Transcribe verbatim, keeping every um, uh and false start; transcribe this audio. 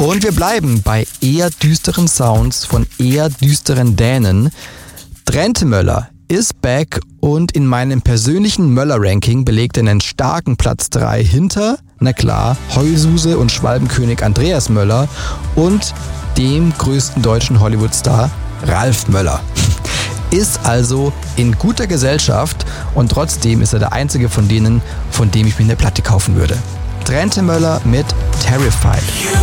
Und wir bleiben bei eher düsteren Sounds von eher düsteren Dänen. Drenthe Möller ist back und in meinem persönlichen Möller-Ranking belegt er einen starken Platz drei hinter, na klar, Heulsuse und Schwalbenkönig Andreas Möller und dem größten deutschen Hollywood-Star Ralf Möller. Ist also in guter Gesellschaft und trotzdem ist er der einzige von denen, von dem ich mir eine Platte kaufen würde. Drenthe Möller mit Terrified.